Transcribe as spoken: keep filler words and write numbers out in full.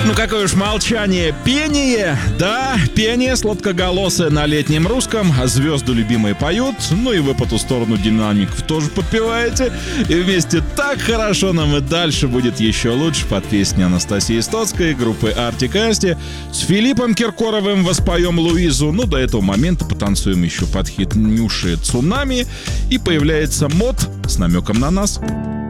Ну какое уж молчание, пение, да, пение сладкоголосое на летнем русском, звезды любимые поют, ну и вы по ту сторону динамиков тоже подпеваете, и вместе так хорошо нам и дальше будет еще лучше под песней Анастасии Стоцкой, группы Артик и Асти. С Филиппом Киркоровым воспоем Луизу, ну до этого момента потанцуем еще под хит Нюши «Цунами», и появляется Мод с намеком на нас.